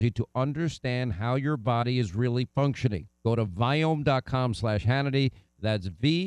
to understand how your body is really functioning. Go to Viome.com/Hannity. That's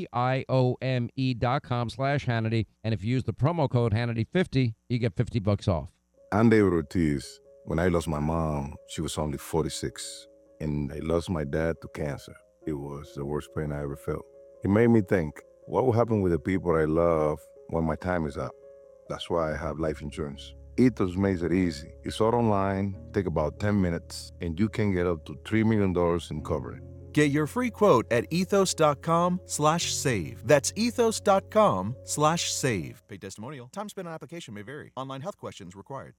VIOME.com/Hannity. And if you use the promo code Hannity50, you get $50 off. I'm David Ortiz. When I lost my mom, she was only 46. And I lost my dad to cancer. It was the worst pain I ever felt. It made me think, what will happen with the people I love when my time is up? That's why I have life insurance. Ethos makes it easy. It's all online, take about 10 minutes, and you can get up to $3 million in coverage. Get your free quote at ethos.com/save. That's ethos.com/save. Paid testimonial. Time spent on application may vary. Online health questions required.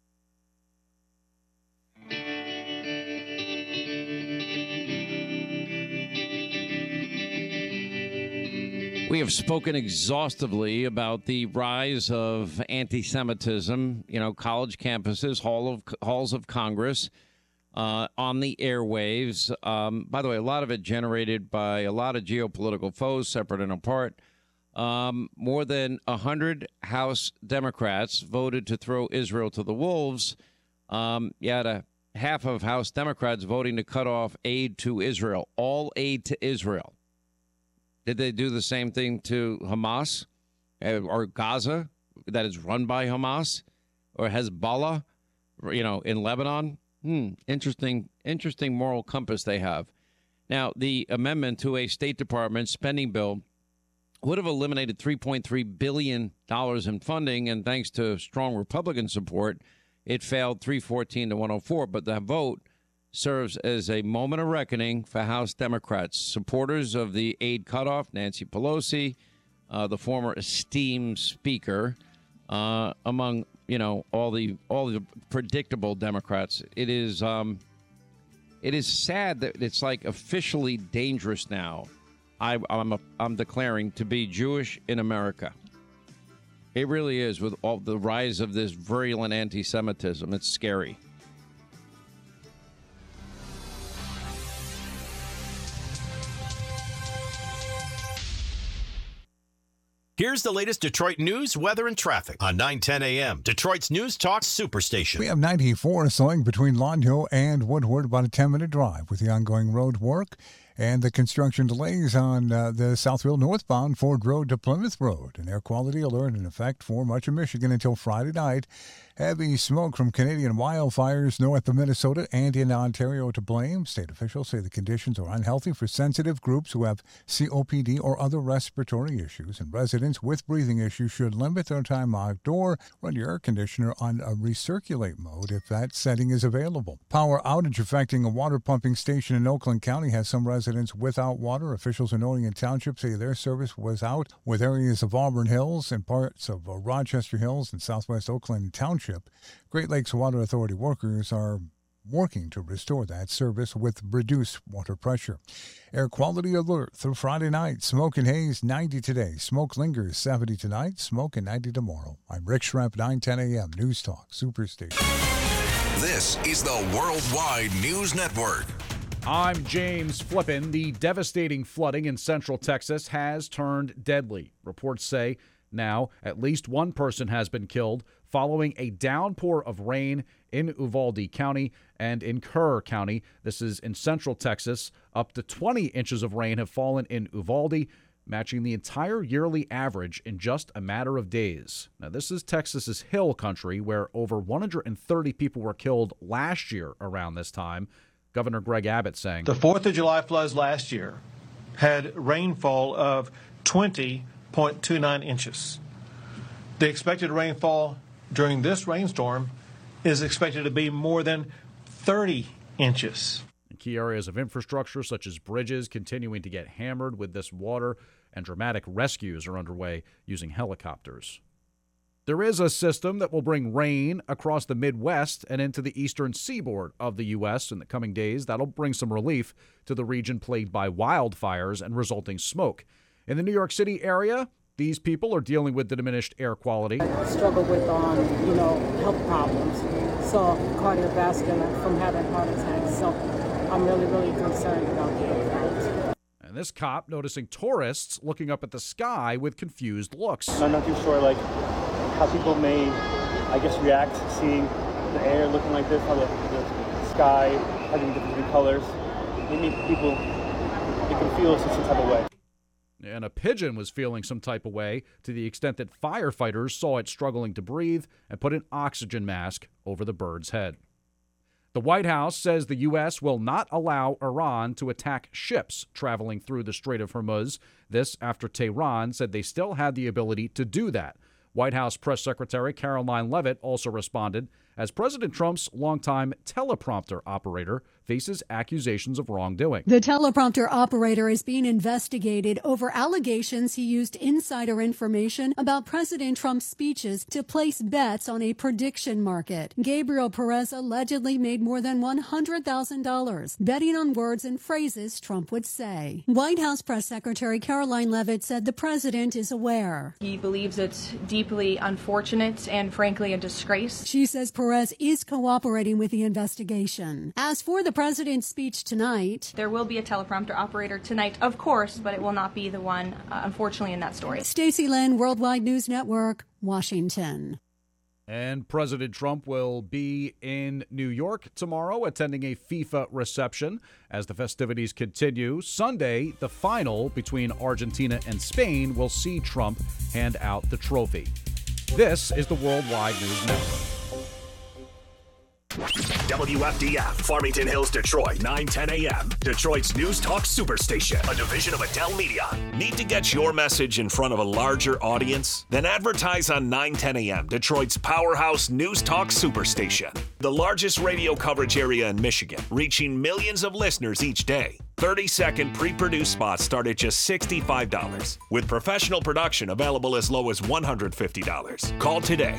We have spoken exhaustively about the rise of anti-Semitism, college campuses, halls of Congress, on the airwaves. By the way, a lot of it generated by a lot of geopolitical foes, separate and apart. More than 100 House Democrats voted to throw Israel to the wolves. You had half of House Democrats voting to cut off aid to Israel, all aid to Israel. Did they do the same thing to Hamas or Gaza that is run by Hamas or Hezbollah, in Lebanon? Interesting moral compass they have. Now, the amendment to a State Department spending bill would have eliminated $3.3 billion in funding, and thanks to strong Republican support, it failed 314 to 104. But that vote serves as a moment of reckoning for House Democrats, supporters of the aid cutoff, Nancy Pelosi, the former esteemed speaker, among all the predictable Democrats. It is sad that it's like officially dangerous now. I'm declaring to be Jewish in America. It really is, with all the rise of this virulent anti-Semitism. It's scary. Here's the latest Detroit news, weather, and traffic on 9:10 a.m. Detroit's News Talk Superstation. We have 94 slowing between Lawn Hill and Woodward, about a 10-minute drive with the ongoing road work and the construction delays on the Southfield northbound Ford Road to Plymouth Road. An air quality alert in effect for much of Michigan until Friday night. Heavy smoke from Canadian wildfires north of Minnesota and in Ontario to blame. State officials say the conditions are unhealthy for sensitive groups who have COPD or other respiratory issues, and residents with breathing issues should limit their time outdoor. Run your air conditioner on a recirculate mode if that setting is available. Power outage affecting a water pumping station in Oakland County has some residents without water. Officials in Orion Township say their service was out with areas of Auburn Hills and parts of Rochester Hills and southwest Oakland Township. Great Lakes Water Authority workers are working to restore that service with reduced water pressure. Air quality alert through Friday night. Smoke and haze 90 today. Smoke lingers 70 tonight. Smoke and 90 tomorrow. I'm Rick Schrepp, 910 a.m. News Talk Superstation. This is the Worldwide News Network. I'm James Flippin. The devastating flooding in central Texas has turned deadly. Reports say now at least one person has been killed following a downpour of rain in Uvalde County and in Kerr County. This is in central Texas. Up to 20 inches of rain have fallen in Uvalde, matching the entire yearly average in just a matter of days. Now, this is Texas's hill country, where over 130 people were killed last year around this time. Governor Greg Abbott saying, the 4th of July floods last year had rainfall of 20.29 inches. The expected rainfall during this rainstorm is expected to be more than 30 inches. Key areas of infrastructure, such as bridges, continuing to get hammered with this water, and dramatic rescues are underway using helicopters. There is a system that will bring rain across the Midwest and into the eastern seaboard of the U.S. in the coming days. That'll bring some relief to the region plagued by wildfires and resulting smoke. In the New York City area, these people are dealing with the diminished air quality. I struggle with, health problems, so cardiovascular, from having heart attacks. So I'm really, really concerned about the impact. And this cop noticing tourists looking up at the sky with confused looks. I'm not too sure, how people may, react seeing the air looking like this, how the sky having different colors. Maybe people, they can feel some type of way. And a pigeon was feeling some type of way to the extent that firefighters saw it struggling to breathe and put an oxygen mask over the bird's head. The White House says the U.S. will not allow Iran to attack ships traveling through the Strait of Hormuz. This after Tehran said they still had the ability to do that. White House Press Secretary Caroline Leavitt also responded as President Trump's longtime teleprompter operator faces accusations of wrongdoing. The teleprompter operator is being investigated over allegations he used insider information about President Trump's speeches to place bets on a prediction market. Gabriel Perez allegedly made more than $100,000 betting on words and phrases Trump would say. White House Press Secretary Caroline Leavitt said the president is aware. He believes it's deeply unfortunate and frankly a disgrace. She says Perez is cooperating with the investigation. As for the president's speech tonight, there will be a teleprompter operator tonight, of course, but it will not be the one, unfortunately, in that story. Stacey Lynn, Worldwide News Network, Washington. And President Trump will be in New York tomorrow attending a FIFA reception as the festivities continue. Sunday, the final between Argentina and Spain will see Trump hand out the trophy. This is the Worldwide News Network. WFDF, Farmington Hills, Detroit, 9:10 a.m. Detroit's News Talk Superstation, a division of Adele Media. Need to get your message in front of a larger audience? Then advertise on 9:10 a.m. Detroit's powerhouse News Talk Superstation, the largest radio coverage area in Michigan, reaching millions of listeners each day. 30-second pre-produced spots start at just $65, with professional production available as low as $150. Call today,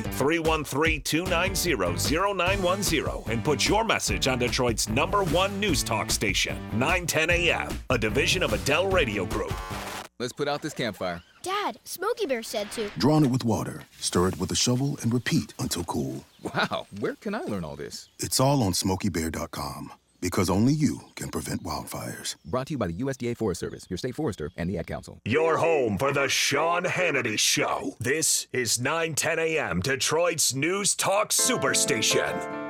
313-290-0910, and put your message on Detroit's #1 news talk station, 9:10 a.m., a division of Adele Radio Group. Let's put out this campfire. Dad, Smokey Bear said to. Drawn it with water, stir it with a shovel, and repeat until cool. Wow, where can I learn all this? It's all on SmokeyBear.com. Because only you can prevent wildfires. Brought to you by the USDA Forest Service, your state forester, and the Ad Council. Your home for the Sean Hannity Show. This is 9:10 a.m. Detroit's News Talk Superstation.